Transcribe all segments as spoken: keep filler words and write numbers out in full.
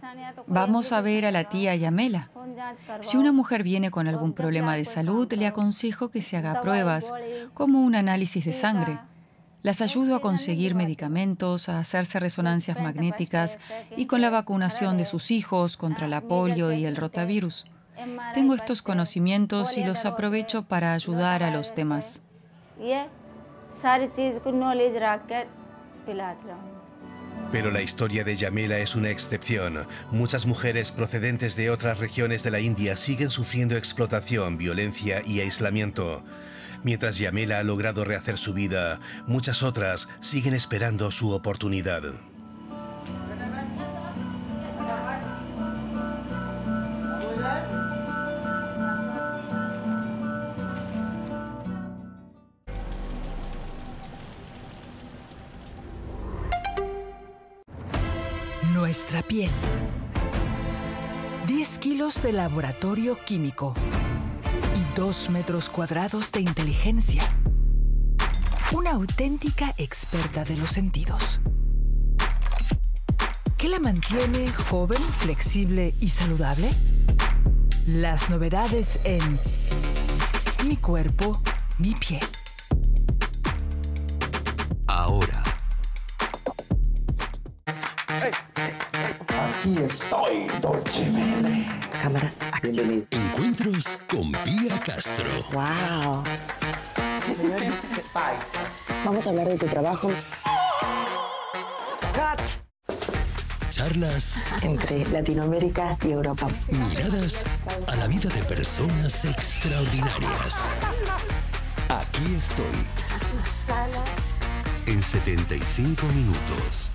Vamos a ver a la tía Yamela. Si una mujer viene con algún problema de salud, le aconsejo que se haga pruebas, como un análisis de sangre. Las ayudo a conseguir medicamentos, a hacerse resonancias magnéticas y con la vacunación de sus hijos contra la polio y el rotavirus. Tengo estos conocimientos y los aprovecho para ayudar a los demás. Pero la historia de Yamela es una excepción. Muchas mujeres procedentes de otras regiones de la India siguen sufriendo explotación, violencia y aislamiento. Mientras Yamela ha logrado rehacer su vida, muchas otras siguen esperando su oportunidad. Nuestra piel. diez kilos de laboratorio químico y dos metros cuadrados de inteligencia. Una auténtica experta de los sentidos. ¿Qué la mantiene joven, flexible y saludable? Las novedades en Mi cuerpo, mi piel. Ahora. Aquí estoy, Dolce Vele. Cámaras, acción. Encuentros con Pía Castro. Wow. Vamos a hablar de tu trabajo. Cut. Charlas Entre Latinoamérica y Europa. Miradas a la vida de personas extraordinarias. Aquí estoy. En setenta y cinco minutos.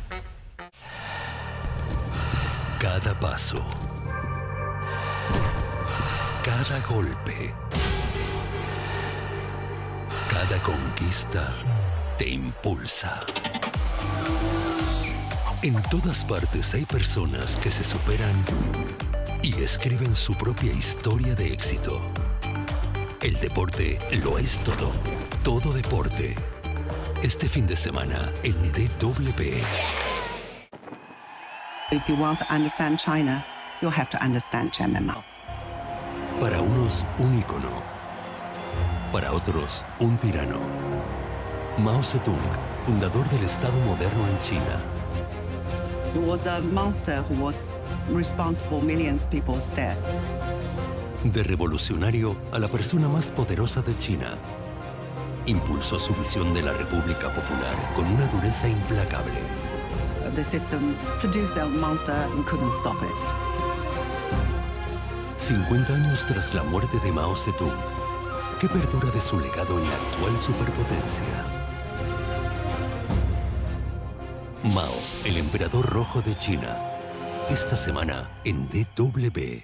Cada paso. Cada golpe. Cada conquista te impulsa. En todas partes hay personas que se superan y escriben su propia historia de éxito. El deporte lo es todo. Todo deporte. Este fin de semana en D W. If you want to understand China, you'll have to understand Chen Mao. Para unos, un ícono. Para otros, un tirano. Mao Zedong, fundador del Estado moderno en China. He was a monster who was responsible for millions of people's deaths. De revolucionario a la persona más poderosa de China. Impulsó su visión de la República Popular con una dureza implacable. The system produced a monster and couldn't stop it. cincuenta años tras la muerte de Mao Zedong, ¿qué perdura de su legado en la actual superpotencia? Mao, el emperador rojo de China. Esta semana en D W.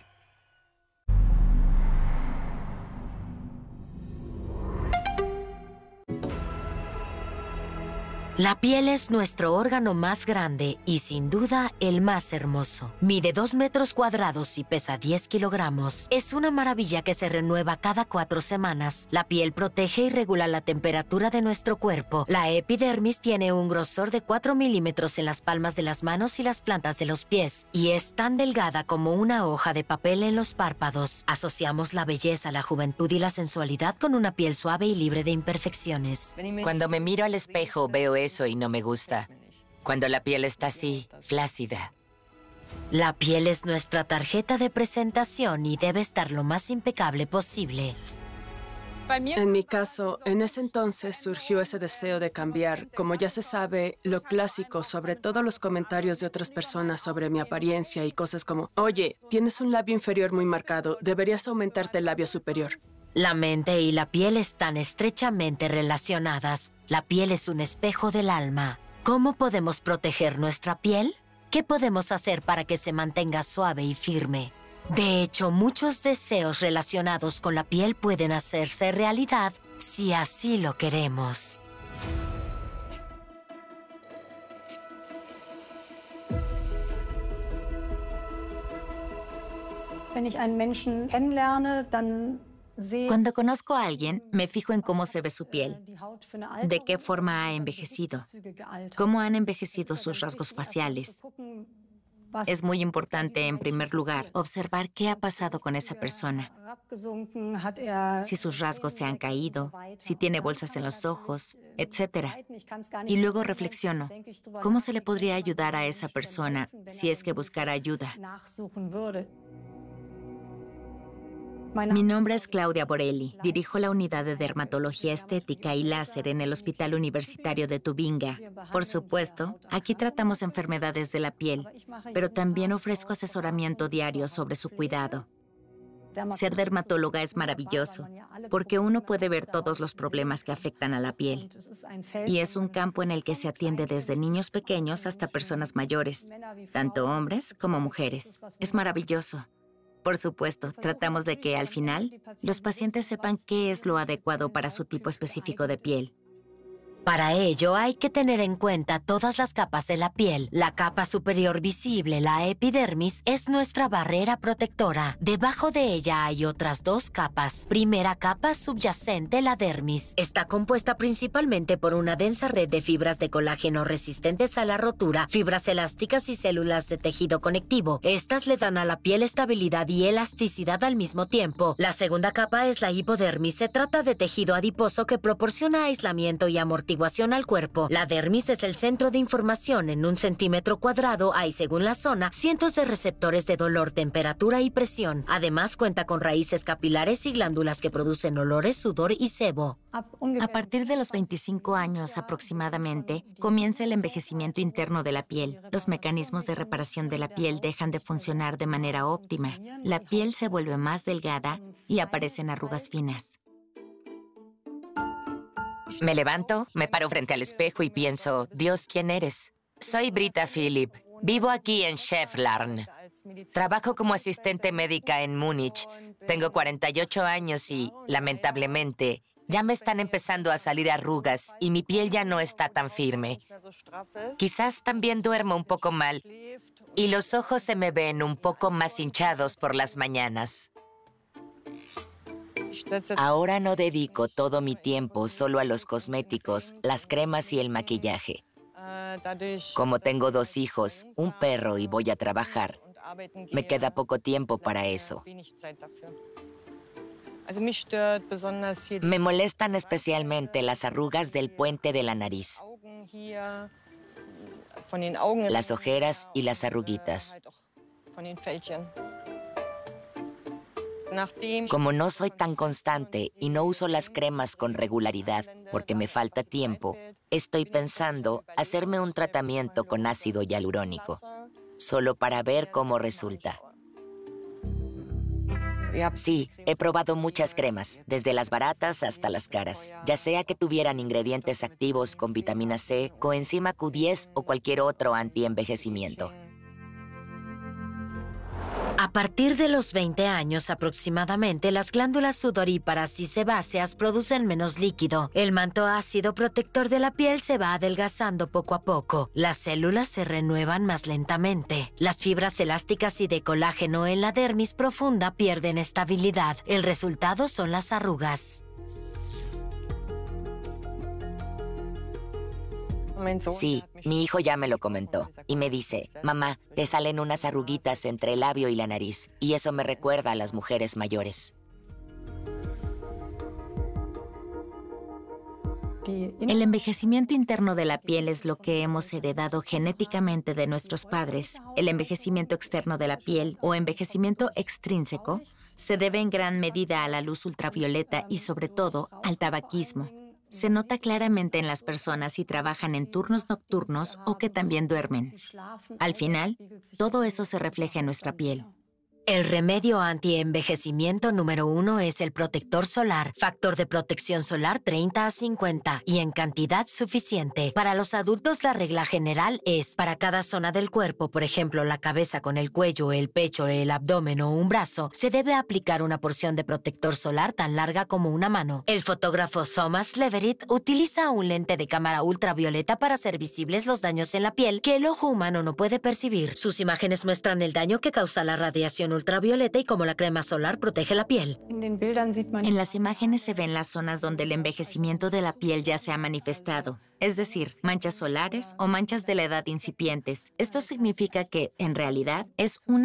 La piel es nuestro órgano más grande y sin duda el más hermoso. Mide dos metros cuadrados y pesa diez kilogramos. Es una maravilla que se renueva cada cuatro semanas. La piel protege y regula la temperatura de nuestro cuerpo. La epidermis tiene un grosor de cuatro milímetros en las palmas de las manos y las plantas de los pies. Y es tan delgada como una hoja de papel en los párpados. Asociamos la belleza, la juventud y la sensualidad con una piel suave y libre de imperfecciones. Cuando me miro al espejo veo eso. Eso y no me gusta. Cuando la piel está así, flácida. La piel es nuestra tarjeta de presentación y debe estar lo más impecable posible. En mi caso, en ese entonces surgió ese deseo de cambiar. Como ya se sabe, lo clásico, sobre todo los comentarios de otras personas sobre mi apariencia y cosas como, oye, tienes un labio inferior muy marcado, deberías aumentarte el labio superior. La mente y la piel están estrechamente relacionadas. La piel es un espejo del alma. ¿Cómo podemos proteger nuestra piel? ¿Qué podemos hacer para que se mantenga suave y firme? De hecho, muchos deseos relacionados con la piel pueden hacerse realidad si así lo queremos. Wenn ich einen Menschen kennenlerne, dann Cuando conozco a alguien, me fijo en cómo se ve su piel, de qué forma ha envejecido, cómo han envejecido sus rasgos faciales. Es muy importante, en primer lugar, observar qué ha pasado con esa persona. Si sus rasgos se han caído, si tiene bolsas en los ojos, etcétera. Y luego reflexiono, ¿cómo se le podría ayudar a esa persona si es que buscara ayuda? Mi nombre es Claudia Borelli. Dirijo la unidad de dermatología estética y láser en el Hospital Universitario de Tubinga. Por supuesto, aquí tratamos enfermedades de la piel, pero también ofrezco asesoramiento diario sobre su cuidado. Ser dermatóloga es maravilloso, porque uno puede ver todos los problemas que afectan a la piel. Y es un campo en el que se atiende desde niños pequeños hasta personas mayores, tanto hombres como mujeres. Es maravilloso. Por supuesto, tratamos de que, al final, los pacientes sepan qué es lo adecuado para su tipo específico de piel. Para ello hay que tener en cuenta todas las capas de la piel. La capa superior visible, la epidermis, es nuestra barrera protectora. Debajo de ella hay otras dos capas. Primera capa subyacente, la dermis. Está compuesta principalmente por una densa red de fibras de colágeno resistentes a la rotura, fibras elásticas y células de tejido conectivo. Estas le dan a la piel estabilidad y elasticidad al mismo tiempo. La segunda capa es la hipodermis. Se trata de tejido adiposo que proporciona aislamiento y amortiguación al cuerpo. La dermis es el centro de información. En un centímetro cuadrado hay, según la zona, cientos de receptores de dolor, temperatura y presión. Además, cuenta con raíces capilares y glándulas que producen olores, sudor y sebo. A partir de los veinticinco años aproximadamente, comienza el envejecimiento interno de la piel. Los mecanismos de reparación de la piel dejan de funcionar de manera óptima. La piel se vuelve más delgada y aparecen arrugas finas. Me levanto, me paro frente al espejo y pienso, Dios, ¿quién eres? Soy Britta Philipp. Vivo aquí en Schäflarn. Trabajo como asistente médica en Múnich. Tengo cuarenta y ocho años y, lamentablemente, ya me están empezando a salir arrugas y mi piel ya no está tan firme. Quizás también duermo un poco mal y los ojos se me ven un poco más hinchados por las mañanas. Ahora no dedico todo mi tiempo solo a los cosméticos, las cremas y el maquillaje. Como tengo dos hijos, un perro y voy a trabajar, me queda poco tiempo para eso. Me molestan especialmente las arrugas del puente de la nariz, las ojeras y las arruguitas. Como no soy tan constante y no uso las cremas con regularidad porque me falta tiempo, estoy pensando hacerme un tratamiento con ácido hialurónico, solo para ver cómo resulta. Sí, he probado muchas cremas, desde las baratas hasta las caras, ya sea que tuvieran ingredientes activos con vitamina C, coenzima Q diez o cualquier otro antienvejecimiento. A partir de los veinte años aproximadamente, las glándulas sudoríparas y sebáceas producen menos líquido. El manto ácido protector de la piel se va adelgazando poco a poco. Las células se renuevan más lentamente. Las fibras elásticas y de colágeno en la dermis profunda pierden estabilidad. El resultado son las arrugas. Sí, mi hijo ya me lo comentó y me dice, mamá, te salen unas arruguitas entre el labio y la nariz y eso me recuerda a las mujeres mayores. El envejecimiento interno de la piel es lo que hemos heredado genéticamente de nuestros padres. El envejecimiento externo de la piel, o envejecimiento extrínseco, se debe en gran medida a la luz ultravioleta y, sobre todo, al tabaquismo. Se nota claramente en las personas si trabajan en turnos nocturnos o que también duermen. Al final, todo eso se refleja en nuestra piel. El remedio antienvejecimiento número uno es el protector solar. Factor de protección solar treinta a cincuenta y en cantidad suficiente. Para los adultos la regla general es, para cada zona del cuerpo, por ejemplo la cabeza con el cuello, el pecho, el abdomen o un brazo, se debe aplicar una porción de protector solar tan larga como una mano. El fotógrafo Thomas Leverett utiliza un lente de cámara ultravioleta para hacer visibles los daños en la piel que el ojo humano no puede percibir. Sus imágenes muestran el daño que causa la radiación ultravioleta y cómo la crema solar protege la piel. En las imágenes se ven las zonas donde el envejecimiento de la piel ya se ha manifestado, es decir, manchas solares o manchas de la edad incipientes. Esto significa que, en realidad, es una